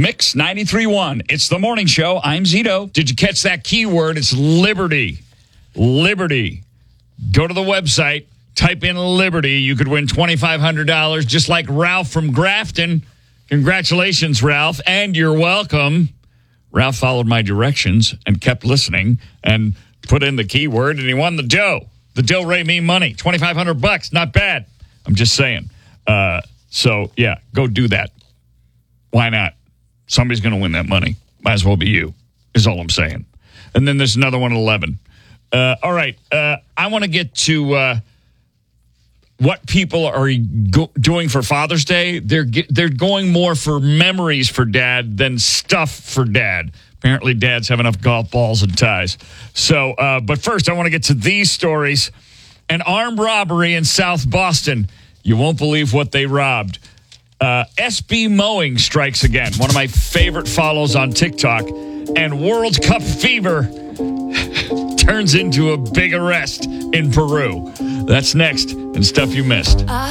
Mix 93.1. It's the morning show. I'm Zito. Did you catch that keyword? It's Liberty. Liberty. Go to the website. Type in Liberty. You could win $2,500 just like Ralph from Grafton. Congratulations, Ralph. And you're welcome. Ralph followed my directions and kept listening and put in the keyword, and he won the dough. The dough rate me money. $2,500. Not bad. I'm just saying. So, yeah, go do that. Why not? Somebody's going to win that money. Might as well be you, is all I'm saying. And then there's another one at 11. All right. I want to get to what people are doing for Father's Day. They're going more for memories for Dad than stuff for Dad. Apparently, dads have enough golf balls and ties. So, but first, I want to get to these stories. An armed robbery in South Boston. You won't believe what they robbed. SB Mowing strikes again. One of my favorite follows on TikTok. And World Cup fever turns into a big arrest in Peru. That's next in Stuff You Missed.